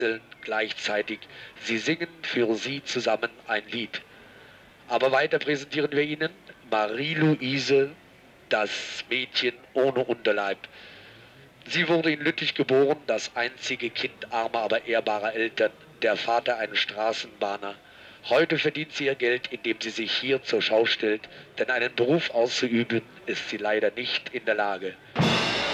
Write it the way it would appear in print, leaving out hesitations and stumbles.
gleichzeitig. Sie singen für sie zusammen ein Lied. Aber weiter präsentieren wir Ihnen Marie-Louise, das Mädchen ohne Unterleib. Sie wurde in Lüttich geboren, das einzige Kind armer, aber ehrbarer Eltern, der Vater ein Straßenbahner. Heute verdient sie ihr Geld, indem sie sich hier zur Schau stellt, denn einen Beruf auszuüben ist sie leider nicht in der Lage.